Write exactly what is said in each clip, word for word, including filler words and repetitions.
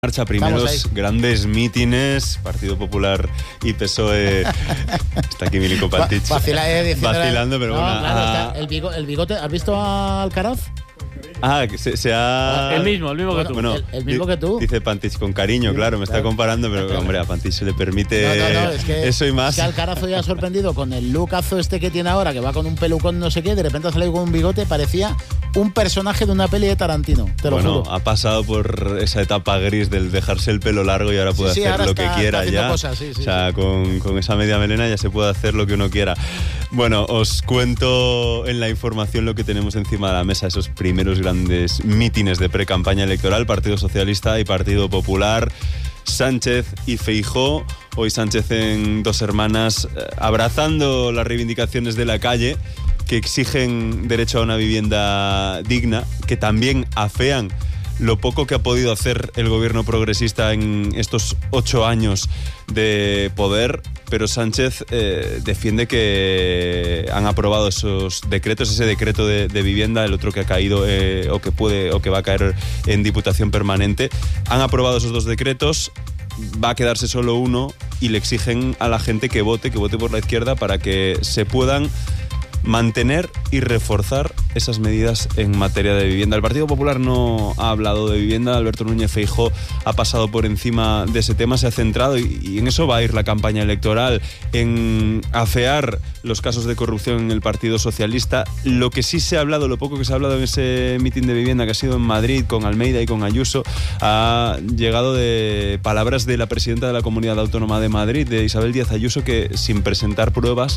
Marcha, primeros grandes mítines, Partido Popular y P S O E. Está aquí Milico Pantich. Vacila, eh, vacilando, pero no, bueno. Claro, ah, está el, bigote, el bigote. ¿Has visto a Alcaraz? Ah, que se, se ha... El mismo, el mismo bueno, que tú. Bueno, el, el mismo di, que tú. Dice Pantich con cariño, claro, me claro. está comparando, pero Claro. hombre, a Pantich se le permite No, no, no, es que, eso y más. Es que Alcaraz hoy ha sorprendido con el lookazo este que tiene ahora, que va con un pelucón no sé qué, de repente ha salido con un bigote, parecía un personaje de una peli de Tarantino, te lo bueno, juro. ha pasado por esa etapa gris del dejarse el pelo largo y ahora puede Sí, sí, hacer ahora lo está- que quiera está haciendo ya. cosas, sí, sí, o sea, con, con esa media melena ya se puede hacer lo que uno quiera. Bueno, os cuento en la información lo que tenemos encima de la mesa, esos primeros grandes mítines de pre-campaña electoral, Partido Socialista y Partido Popular, Sánchez y Feijóo. Hoy Sánchez en Dos Hermanas, eh, abrazando las reivindicaciones de la calle, que exigen derecho a una vivienda digna, que también afean lo poco que ha podido hacer el gobierno progresista en estos ocho años de poder, pero Sánchez eh, defiende que han aprobado esos decretos, ese decreto de, de vivienda, el otro que ha caído eh, o que puede o que va a caer en Diputación Permanente. Han aprobado esos dos decretos, va a quedarse solo uno y le exigen a la gente que vote, que vote por la izquierda para que se puedan mantener y reforzar esas medidas en materia de vivienda. El Partido Popular no ha hablado de vivienda, Alberto Núñez Feijóo ha pasado por encima de ese tema, se ha centrado y, y en eso va a ir la campaña electoral, en afear los casos de corrupción en el Partido Socialista. Lo que sí se ha hablado, lo poco que se ha hablado en ese mitin de vivienda que ha sido en Madrid con Almeida y con Ayuso, ha llegado de palabras de la presidenta de la Comunidad Autónoma de Madrid, de Isabel Díaz Ayuso, que sin presentar pruebas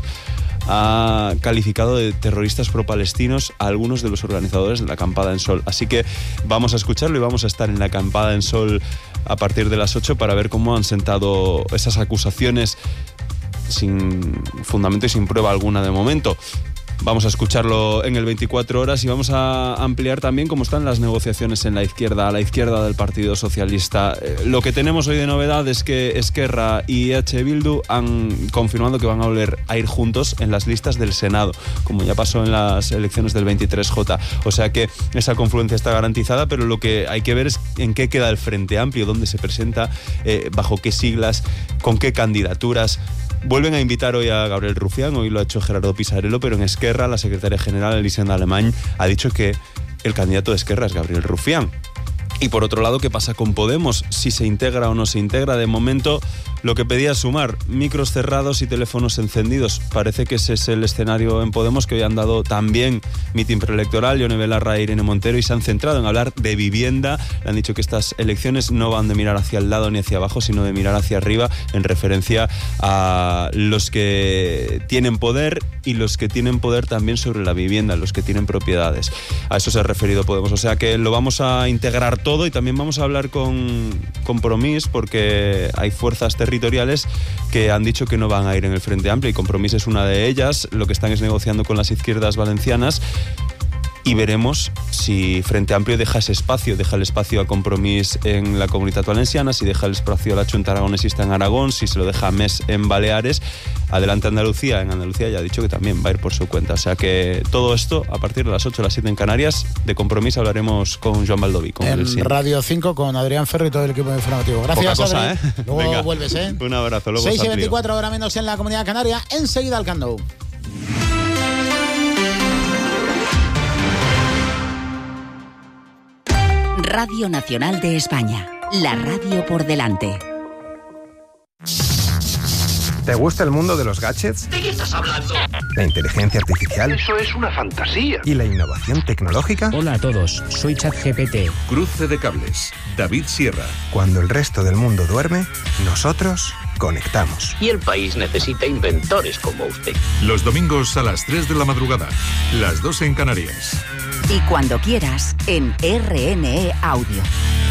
ha calificado de terroristas pro-palestinos a algunos de los organizadores de la Acampada en Sol. Así que vamos a escucharlo y vamos a estar en la Acampada en Sol a partir de las ocho para ver cómo han sentado esas acusaciones sin fundamento y sin prueba alguna de momento. Vamos a escucharlo en el veinticuatro horas y vamos a ampliar también cómo están las negociaciones en la izquierda, a la izquierda del Partido Socialista. Eh, lo que tenemos hoy de novedad es que Esquerra y H. Bildu han confirmado que van a volver a ir juntos en las listas del Senado, como ya pasó en las elecciones del veintitrés J. O sea que esa confluencia está garantizada, pero lo que hay que ver es en qué queda el Frente Amplio, dónde se presenta, eh, bajo qué siglas, con qué candidaturas. Vuelven a invitar hoy a Gabriel Rufián, hoy lo ha hecho Gerardo Pisarello, pero en Esquerra la secretaria general Elisenda Alemany ha dicho que el candidato de Esquerra es Gabriel Rufián. Y por otro lado, ¿qué pasa con Podemos? Si se integra o no se integra. De momento, lo que pedía Sumar, micros cerrados y teléfonos encendidos. Parece que ese es el escenario en Podemos, que hoy han dado también mitin preelectoral, Ione Belarra e Irene Montero, y se han centrado en hablar de vivienda. Le han dicho que estas elecciones no van de mirar hacia el lado ni hacia abajo, sino de mirar hacia arriba, en referencia a los que tienen poder y los que tienen poder también sobre la vivienda, los que tienen propiedades. A eso se ha referido Podemos. O sea que lo vamos a integrar todo y también vamos a hablar con Compromís, porque hay fuerzas territoriales que han dicho que no van a ir en el Frente Amplio y Compromís es una de ellas. Lo que están es negociando con las izquierdas valencianas y veremos si Frente Amplio deja ese espacio, deja el espacio a Compromís en la Comunitat Valenciana, si deja el espacio a la Chunta Aragonesista en Aragón, si se lo deja a M E S en Baleares. Adelante Andalucía, en Andalucía ya ha dicho que también va a ir por su cuenta. O sea que todo esto a partir de las ocho, las siete en Canarias. De Compromís hablaremos con Joan Baldoví. Con en el Radio cinco con Adrián Ferro y todo el equipo informativo. Gracias, Poca cosa, Adri. ¿eh? Luego Venga, vuelves, ¿eh? Un abrazo. Luego seis y os amplío. veinticuatro, hora menos en la Comunidad Canaria. Enseguida al Camp Nou. Radio Nacional de España, la radio por delante. ¿Te gusta el mundo de los gadgets? ¿De qué estás hablando? ¿La inteligencia artificial? Eso es una fantasía. ¿Y la innovación tecnológica? Hola a todos, soy ChatGPT. Cruce de cables, David Sierra. Cuando el resto del mundo duerme, nosotros conectamos. Y el país necesita inventores como usted. Los domingos a las tres de la madrugada, las dos en Canarias. Y cuando quieras, en R N E Audio.